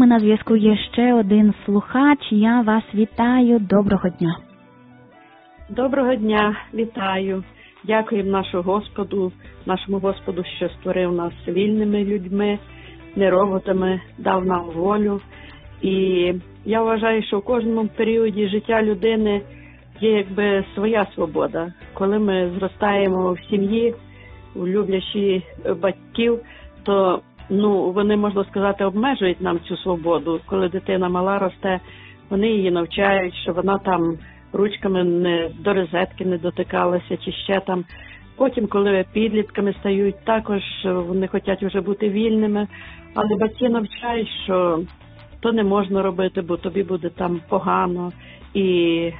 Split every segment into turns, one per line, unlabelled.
на зв'язку є ще один слухач. Я вас вітаю. Доброго дня.
Доброго дня, вітаю. Дякуємо нашому Господу, що створив нас вільними людьми, не роботами, дав нам волю. І я вважаю, що в кожному періоді життя людини є якби своя свобода. Коли ми зростаємо в сім'ї, у люблячі батьків, то вони, можна сказати, обмежують нам цю свободу. Коли дитина мала росте, вони її навчають, що вона там ручками до розетки не дотикалася чи ще там. Потім, коли підлітками стають, також вони хочуть вже бути вільними, але батьки навчають, що то не можна робити, бо тобі буде там погано. І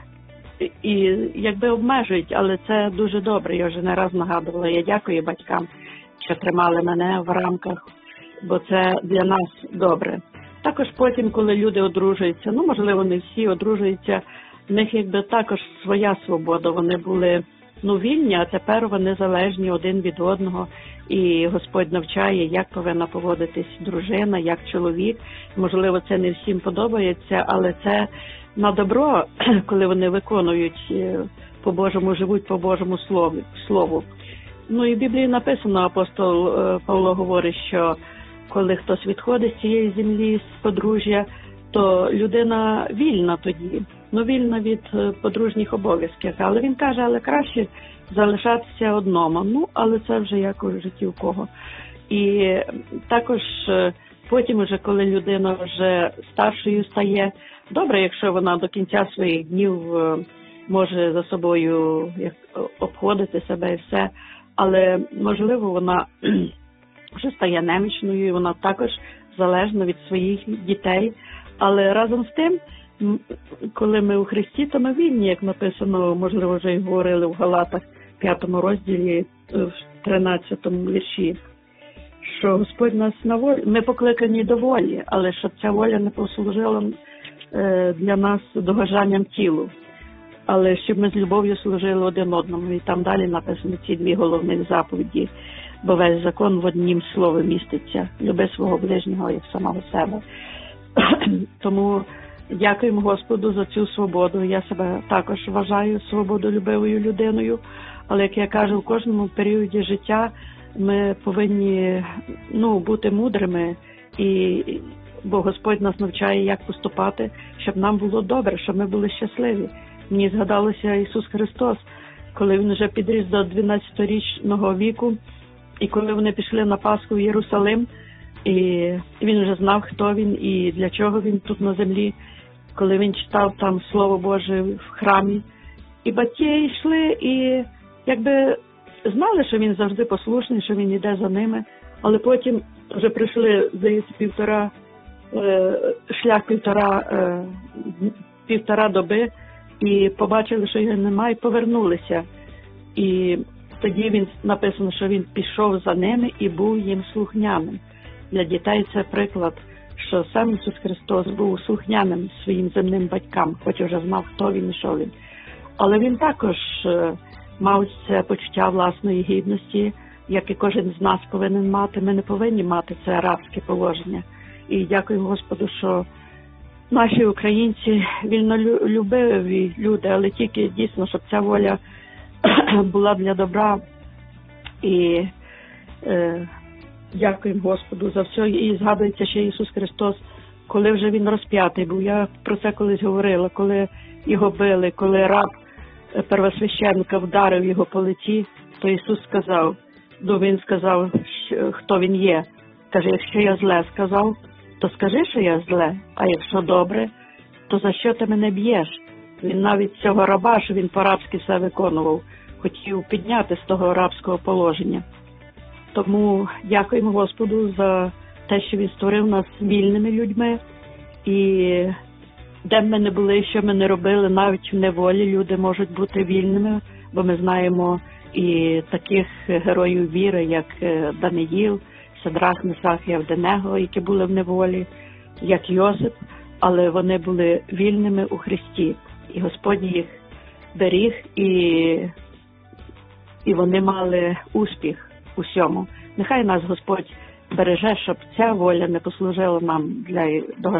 якби обмежують, але це дуже добре. Я вже не раз нагадувала. Я дякую батькам, що тримали мене в рамках, бо це для нас добре. Також потім, коли люди одружуються, можливо, не всі одружуються, в них якби також своя свобода. Вони були вільні, а тепер вони залежні один від одного. І Господь навчає, як повинна поводитись дружина, як чоловік. Можливо, це не всім подобається, але це на добро, коли вони виконують по-Божому, живуть по Божому слову. І в Біблії написано, апостол Павло говорить, що коли хтось відходить з цієї землі, з подружжя, то людина вільна тоді, вільна від подружніх обов'язків. Але він каже, але краще залишатися одному. Але це вже як у житті у кого. І також потім, вже коли людина вже старшою стає, добре, якщо вона до кінця своїх днів може за собою обходити себе і все, але, можливо, вона вже стає немічною, і вона також залежна від своїх дітей. Але разом з тим, коли ми у Христі, то ми вільні, як написано, можливо, вже й говорили в Галатах, 5 розділі, в 13 вірші, що Господь нас на волі, ми покликані до волі, але щоб ця воля не послужила для нас догоджанням тілу, але щоб ми з любов'ю служили один одному. І там далі написано ці 2 головних заповіді, бо весь закон в однім слові міститься: люби свого ближнього як самого себе. Тому дякуємо Господу за цю свободу. Я себе також вважаю свободолюбивою людиною, але, як я кажу, в кожному періоді життя ми повинні бути мудрими, бо Господь нас навчає, як поступати, щоб нам було добре, щоб ми були щасливі. Мені згадалося Ісус Христос, коли Він вже підріс до 12-річного віку, і коли вони пішли на Пасху в Єрусалим, і Він вже знав, хто Він і для чого Він тут на землі, коли Він читав там Слово Боже в храмі. І батьки йшли і якби знали, що Він завжди послушний, що Він йде за ними, але потім вже прийшли, здається, півтора доби, і побачили, що його немає, і повернулися. І тоді він написано, що він пішов за ними і був їм слухняним. Для дітей це приклад, що сам Ісус Христос був слухняним своїм земним батькам, хоч вже знав, хто він і що він. Але він також мав це почуття власної гідності, як і кожен з нас повинен мати. Ми не повинні мати це рабське положення. І дякую Господу, що наші українці вільнолюбиві люди, але тільки дійсно, щоб ця воля була для добра. І дякуємо Господу за все. І згадується ще Ісус Христос, коли вже Він розп'ятий був. Я про це колись говорила, коли його били, коли раб первосвященника вдарив його по лиці, то Ісус сказав, Він сказав, хто Він є. Каже, якщо я зле сказав, то скажи, що я зле, а якщо добре, то за що ти мене б'єш? Він навіть цього раба, що він по-рабськи все виконував, хотів підняти з того рабського положення. Тому дякуємо Господу за те, що Він створив нас вільними людьми. І де б ми не були, що ми не робили, навіть в неволі люди можуть бути вільними, бо ми знаємо і таких героїв віри, як Даниїл, Садрах, Месах і Авденего, які були в неволі, як Йосип, але вони були вільними у Христі. І Господь їх беріг, і вони мали успіх у всьому. Нехай нас Господь береже, щоб ця воля не послужила нам для